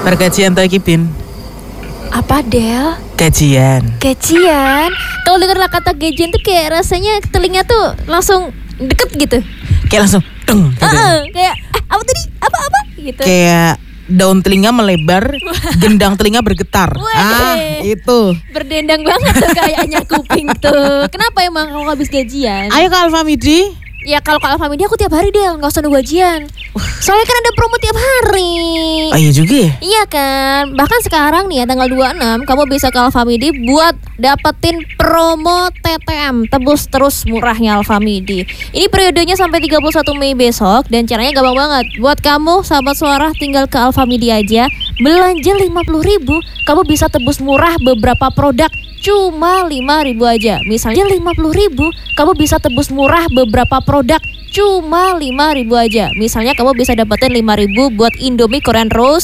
Pergajian toh iki, Bin. Apa, Del? Gajian. Gajian? Kalau dengar kata gajian tuh kayak rasanya telinga tuh langsung deket gitu. Kayak langsung deng gitu. Kayak apa tadi? Apa gitu. Kayak daun telinga melebar, gendang telinga bergetar. Weh. Itu. Berdendang banget tuh kayaknya kuping tuh. Kenapa emang kalau habis gajian? Ayo ke Alfamidi. Ya kalau ke Alfamidi aku tiap hari Del, nggak usah nunggu gajian. Soalnya kan ada promo tiap hari. Oh iya juga ya? Iya kan, bahkan sekarang nih ya tanggal 26 kamu bisa ke Alfamidi buat dapetin promo TTM tebus terus murahnya Alfamidi. Ini periodenya sampai 31 Mei besok dan caranya gampang banget. Buat kamu sahabat suara tinggal ke Alfamidi aja, belanja 50.000 kamu bisa tebus murah beberapa produk cuma 5.000 aja. Misalnya 50.000 kamu bisa tebus murah beberapa produk cuma 5.000 aja. Misalnya kamu bisa dapetin 5.000 buat Indomie Korean Roast